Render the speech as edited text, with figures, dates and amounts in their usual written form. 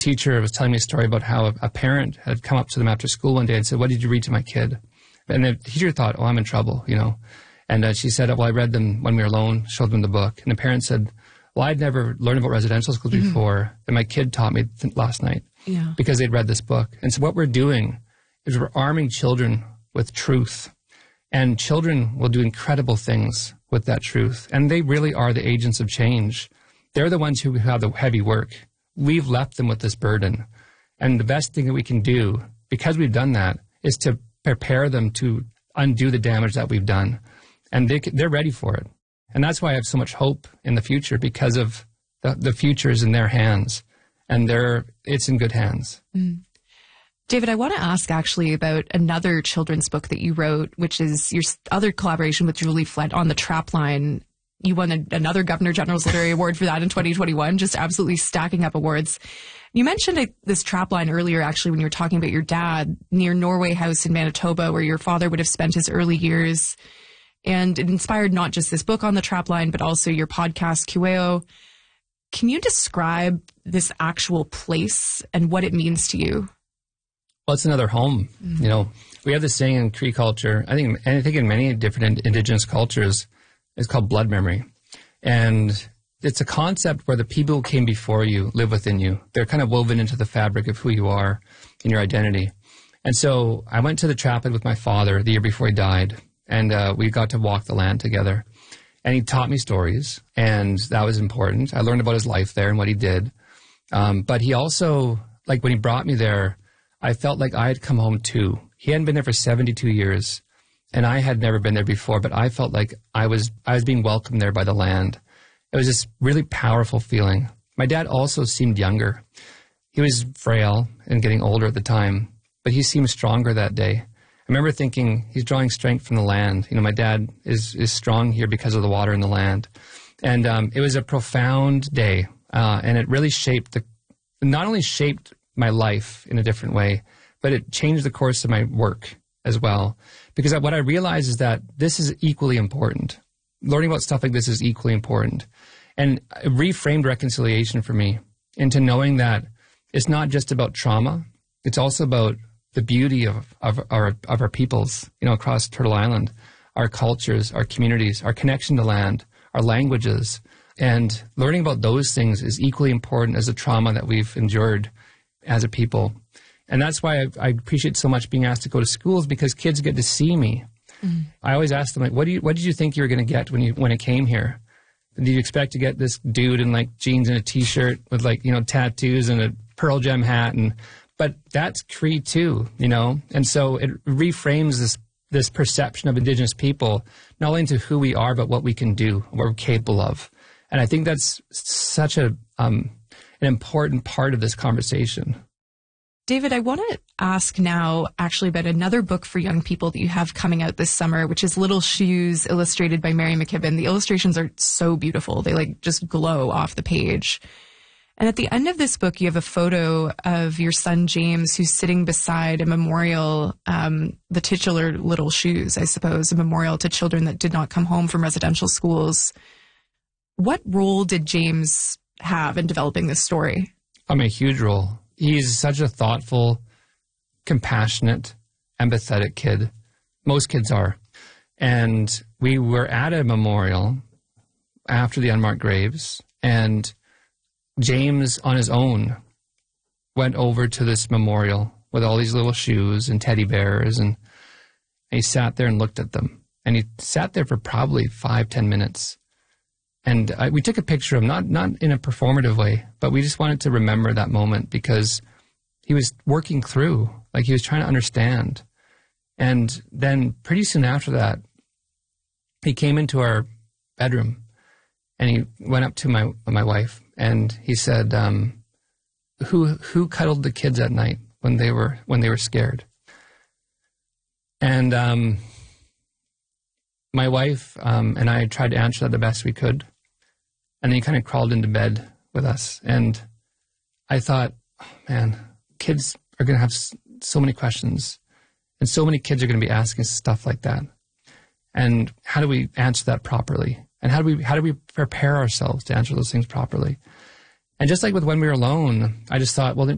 teacher was telling me a story about how a parent had come up to them after school one day and said, "What did you read to my kid?" And the teacher thought, "Oh, I'm in trouble, you know." And she said, "Well, I read them when we were alone," showed them the book. And the parent said, "Well, I'd never learned about residential schools before, and my kid taught me last night because they'd read this book." And so what we're doing is we're arming children with truth. And children will do incredible things with that truth. And they really are the agents of change. They're the ones who have the heavy work. We've left them with this burden. And the best thing that we can do, because we've done that, is to prepare them to undo the damage that we've done. And they're ready for it. And that's why I have so much hope in the future, because of the future is in their hands. And it's in good hands. Mm. David, I want to ask actually about another children's book that you wrote, which is your other collaboration with Julie Flett on The Trapline. You won another Governor General's Literary Award for that in 2021, just absolutely stacking up awards. You mentioned this trapline earlier, actually, when you were talking about your dad near Norway House in Manitoba, where your father would have spent his early years. And it inspired not just this book on the trapline, but also your podcast, Kiweo. Can you describe this actual place and what it means to you? Well, it's another home. Mm-hmm. You know, we have this saying in Cree culture, I think in many different indigenous cultures, it's called blood memory. And it's a concept where the people who came before you live within you. They're kind of woven into the fabric of who you are and your identity. And so I went to the Trapline with my father the year before he died, and we got to walk the land together. And he taught me stories, and that was important. I learned about his life there and what he did. But he also, like when he brought me there, I felt like I had come home too. He hadn't been there for 72 years, and I had never been there before, but I felt like I was being welcomed there by the land. It was this really powerful feeling. My dad also seemed younger. He was frail and getting older at the time, but he seemed stronger that day. I remember thinking, he's drawing strength from the land. You know, my dad is strong here because of the water in the land. And it was a profound day, and it really not only shaped my life in a different way, but it changed the course of my work as well. Because what I realized is that this is equally important. Learning about stuff like this is equally important. And it reframed reconciliation for me into knowing that it's not just about trauma. It's also about the beauty of our peoples, you know, across Turtle Island, our cultures, our communities, our connection to land, our languages. And learning about those things is equally important as the trauma that we've endured as a people. And that's why I appreciate so much being asked to go to schools, because kids get to see me. Mm. I always ask them, like, what did you think you were going to get when it came here? Did you expect to get this dude in like jeans and a t-shirt with like, you know, tattoos and a Pearl Jam hat? But that's Cree too, you know? And so it reframes this perception of Indigenous people, not only into who we are, but what we can do, what we're capable of. And I think that's such an important part of this conversation. David, I want to ask now actually about another book for young people that you have coming out this summer, which is Little Shoes, illustrated by Mary McKibben. The illustrations are so beautiful. They like just glow off the page. And at the end of this book, you have a photo of your son, James, who's sitting beside a memorial, the titular Little Shoes, I suppose, a memorial to children that did not come home from residential schools. What role did James have in developing this story? A huge role. He's such a thoughtful, compassionate, empathetic kid. Most kids are. And we were at a memorial after the unmarked graves, and James, on his own, went over to this memorial with all these little shoes and teddy bears, and he sat there and looked at them. And he sat there for probably 5-10 minutes. And we took a picture of him, not in a performative way, but we just wanted to remember that moment because he was working through, like he was trying to understand. And then pretty soon after that, he came into our bedroom and he went up to my wife and he said, who cuddled the kids at night when they were scared? And my wife and I tried to answer that the best we could. And then he kind of crawled into bed with us. And I thought, oh, man, kids are going to have so many questions. And so many kids are going to be asking stuff like that. And how do we answer that properly? And how do we prepare ourselves to answer those things properly? And just like with When We Were Alone, I just thought, well,